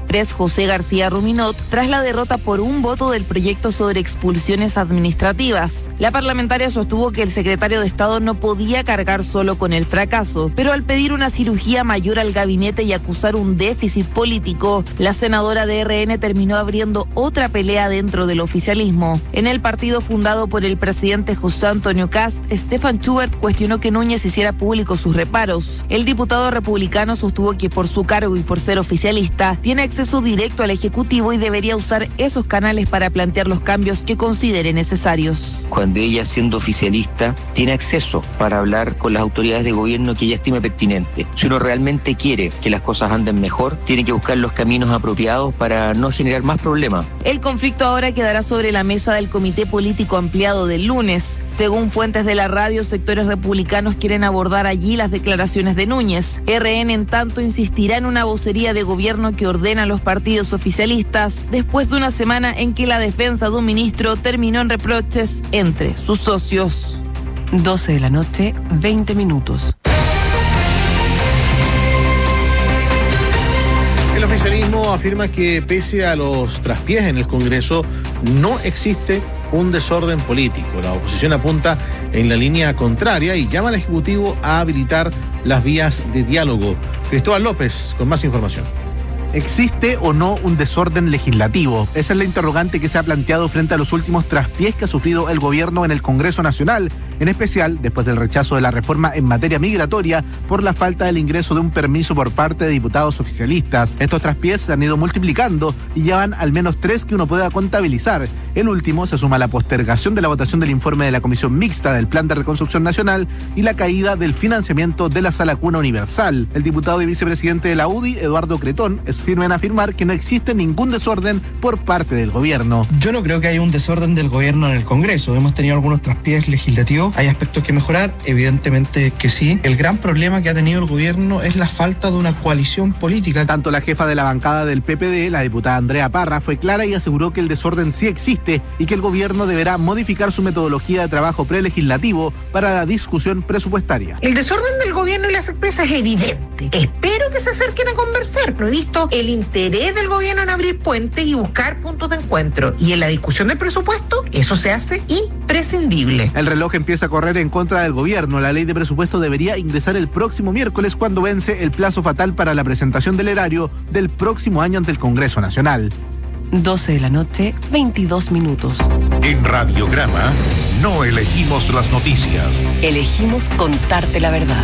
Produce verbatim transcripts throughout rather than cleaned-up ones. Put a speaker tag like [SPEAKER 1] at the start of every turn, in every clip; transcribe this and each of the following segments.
[SPEAKER 1] Express José García Ruminot tras la derrota por un voto del proyecto sobre expulsiones administrativas. La parlamentaria sostuvo que el secretario de Estado no podía cargar solo con el fracaso, pero al pedir una cirugía mayor al gabinete y acusar un déficit político, la senadora de R N terminó abriendo otra pelea dentro del oficialismo. En el partido fundado por el presidente José Antonio Kast, Stefan Schubert cuestionó que Núñez hiciera público sus reparos. El diputado republicano sostuvo que por su cargo y por ser oficialista, tiene acceso directo al Ejecutivo y debería usar esos canales para plantear los cambios que considere necesarios.
[SPEAKER 2] Cuando ella, siendo oficialista, tiene acceso para hablar con las autoridades de gobierno que ella estime pertinente. Si uno realmente quiere que las cosas anden mejor, tiene que buscar los caminos apropiados para no generar más problemas.
[SPEAKER 1] El conflicto ahora quedará sobre la mesa del Comité Político Ampliado del lunes. Según fuentes de la radio, sectores republicanos quieren abordar allí las declaraciones de Núñez. R N, en tanto, insistirá en una vocería de gobierno que ordena a los partidos oficialistas después de una semana en que la defensa de un ministro terminó en reproches entre sus socios.
[SPEAKER 3] doce de la noche, veinte minutos.
[SPEAKER 4] El oficialismo afirma que pese a los traspiés en el Congreso, no existe un desorden político. La oposición apunta en la línea contraria y llama al Ejecutivo a habilitar las vías de diálogo. Cristóbal López, con más información.
[SPEAKER 5] ¿Existe o no un desorden legislativo? Esa es la interrogante que se ha planteado frente a los últimos traspiés que ha sufrido el gobierno en el Congreso Nacional, en especial después del rechazo de la reforma en materia migratoria por la falta del ingreso de un permiso por parte de diputados oficialistas. Estos traspiés se han ido multiplicando y ya van al menos tres que uno pueda contabilizar. El último se suma a la postergación de la votación del informe de la Comisión Mixta del Plan de Reconstrucción Nacional y la caída del financiamiento de la Sala Cuna Universal. El diputado y vicepresidente de la U D I, Eduardo Cretón, es firme en afirmar que no existe ningún desorden por parte del gobierno.
[SPEAKER 6] Yo no creo que haya un desorden del gobierno en el Congreso. Hemos tenido algunos traspiés legislativos. ¿Hay aspectos que mejorar? Evidentemente que sí. El gran problema que ha tenido el gobierno es la falta de una coalición política.
[SPEAKER 5] Tanto la jefa de la bancada del P P D, la diputada Andrea Parra, fue clara y aseguró que el desorden sí existe y que el gobierno deberá modificar su metodología de trabajo prelegislativo para la discusión presupuestaria.
[SPEAKER 7] El desorden del gobierno y las empresas es evidente. Espero que se acerquen a conversar, pero he visto el interés del gobierno en abrir puentes y buscar puntos de encuentro. Y en la discusión del presupuesto, eso se hace imprescindible.
[SPEAKER 5] El reloj empieza a correr en contra del gobierno. La ley de presupuesto debería ingresar el próximo miércoles, cuando vence el plazo fatal para la presentación del erario del próximo año ante el Congreso Nacional.
[SPEAKER 3] doce de la noche, veintidós minutos.
[SPEAKER 8] En Radiograma no elegimos las noticias.
[SPEAKER 3] Elegimos contarte la verdad.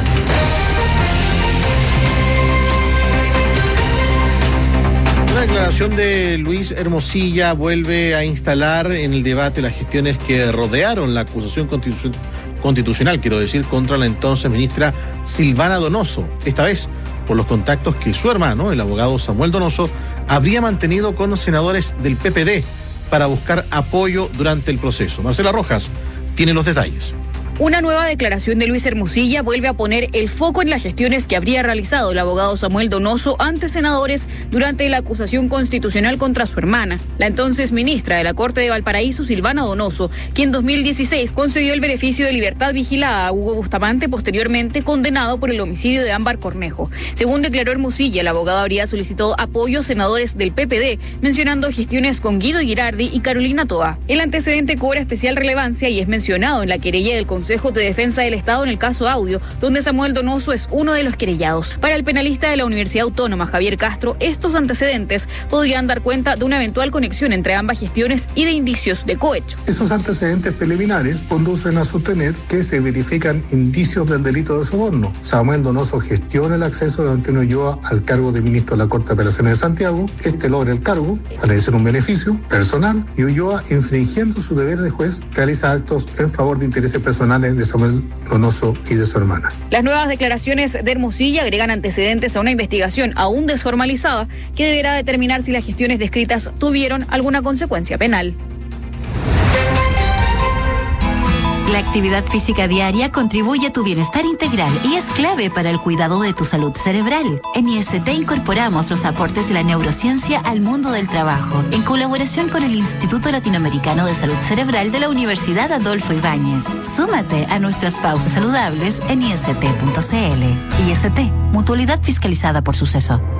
[SPEAKER 4] La declaración de Luis Hermosilla vuelve a instalar en el debate las gestiones que rodearon la acusación constitu- constitucional, quiero decir, contra la entonces ministra Silvana Donoso. Esta vez por los contactos que su hermano, el abogado Samuel Donoso, habría mantenido con senadores del P P D para buscar apoyo durante el proceso. Marcela Rojas tiene los detalles.
[SPEAKER 9] Una nueva declaración de Luis Hermosilla vuelve a poner el foco en las gestiones que habría realizado el abogado Samuel Donoso ante senadores durante la acusación constitucional contra su hermana, la entonces ministra de la Corte de Valparaíso, Silvana Donoso, quien en dos mil dieciséis concedió el beneficio de libertad vigilada a Hugo Bustamante, posteriormente condenado por el homicidio de Ámbar Cornejo. Según declaró Hermosilla, el abogado habría solicitado apoyo a senadores del P P D, mencionando gestiones con Guido Girardi y Carolina Toa. El antecedente cobra especial relevancia y es mencionado en la querella del Consejo Consejo de Defensa del Estado en el caso Audio, donde Samuel Donoso es uno de los querellados. Para el penalista de la Universidad Autónoma, Javier Castro, estos antecedentes podrían dar cuenta de una eventual conexión entre ambas gestiones y de indicios de cohecho.
[SPEAKER 10] Esos antecedentes preliminares conducen a sostener que se verifican indicios del delito de soborno. Samuel Donoso gestiona el acceso de Antonio Ulloa al cargo de ministro de la Corte de Apelaciones de Santiago. Este logra el cargo para hacer un beneficio personal y Ulloa, infringiendo su deber de juez, realiza actos en favor de intereses personales de Samuel Donoso y de su hermana.
[SPEAKER 9] Las nuevas declaraciones de Hermosilla agregan antecedentes a una investigación aún desformalizada que deberá determinar si las gestiones descritas tuvieron alguna consecuencia penal.
[SPEAKER 11] La actividad física diaria contribuye a tu bienestar integral y es clave para el cuidado de tu salud cerebral. En I S T incorporamos los aportes de la neurociencia al mundo del trabajo, en colaboración con el Instituto Latinoamericano de Salud Cerebral de la Universidad Adolfo Ibáñez. Súmate a nuestras pausas saludables en I S T punto C L. I S T, mutualidad fiscalizada por Suceso.